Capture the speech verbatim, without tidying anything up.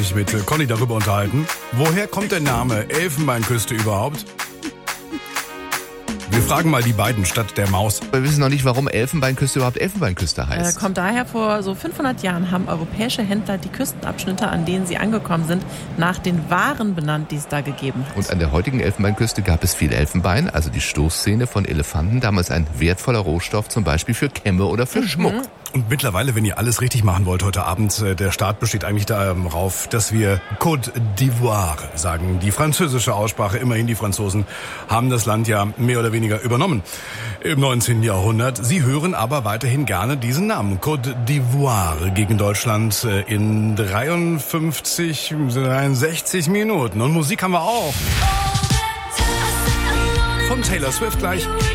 Ich mit Conny darüber unterhalten. Woher kommt der Name Elfenbeinküste überhaupt? Wir fragen mal die beiden statt der Maus. Wir wissen noch nicht, warum Elfenbeinküste überhaupt Elfenbeinküste heißt. Äh, kommt daher, vor so fünfhundert Jahren haben europäische Händler die Küstenabschnitte, an denen sie angekommen sind, nach den Waren benannt, die es da gegeben hat. Und an der heutigen Elfenbeinküste gab es viel Elfenbein, also die Stoßzähne von Elefanten, damals ein wertvoller Rohstoff, zum Beispiel für Kämme oder für mhm. Schmuck. Und mittlerweile, wenn ihr alles richtig machen wollt heute Abend, der Start besteht eigentlich darauf, dass wir Côte d'Ivoire sagen. Die französische Aussprache, immerhin die Franzosen haben das Land ja mehr oder weniger übernommen im neunzehnten Jahrhundert. Sie hören aber weiterhin gerne diesen Namen, Côte d'Ivoire, gegen Deutschland in dreiundfünfzig, dreiundsechzig Minuten. Und Musik haben wir auch. Von Taylor Swift gleich.